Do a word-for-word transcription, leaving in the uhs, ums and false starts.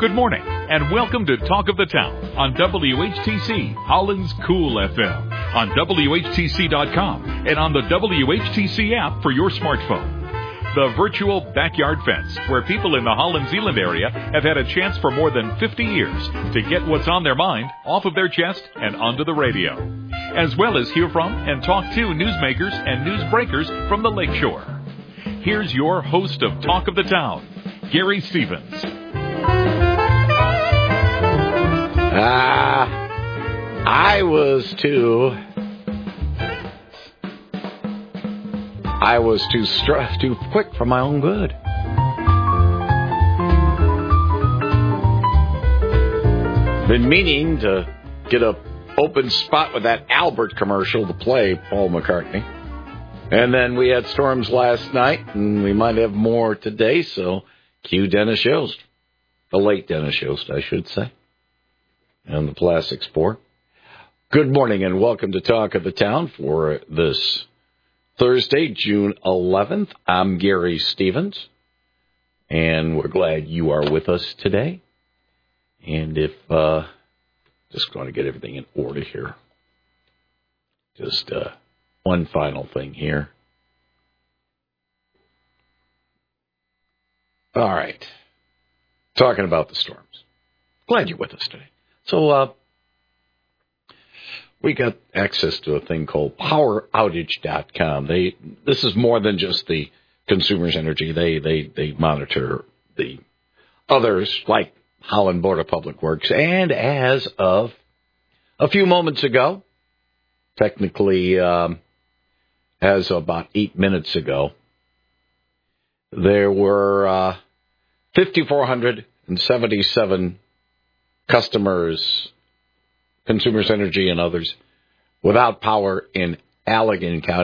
Good morning, and welcome to Talk of the Town on W H T C, Holland's Cool F M, on W H T C dot com, and on the W H T C app for your smartphone. The virtual backyard fence, where people in the Holland-Zeeland area have had a chance for more than fifty years to get what's on their mind off of their chest and onto the radio, as well as hear from and talk to newsmakers and newsbreakers from the lakeshore. Here's your host of Talk of the Town, Gary Stevens. Ah, uh, I was too. I was too str- too quick for my own good. Been meaning to get a open spot with that Albert commercial to play Paul McCartney. And then we had storms last night, and we might have more today, so cue Dennis Yost. The late Dennis Yost, I should say. And the Plastics Four. Good morning and welcome to Talk of the Town for this Thursday, June eleventh. I'm Gary Stevens, and we're glad you are with us today. And if, uh, just going to get everything in order here. Just uh, one final thing here. All right. Talking about the storms. Glad you're with us today. So, uh, we got access to a thing called power outage dot com. They, this is more than just the Consumers Energy. They, they, they monitor the others like Holland Board of Public Works. And as of a few moments ago, technically, um, as of about eight minutes ago, there were, uh, five thousand four hundred seventy-seven customers, Consumers Energy and others, without power in Allegan County.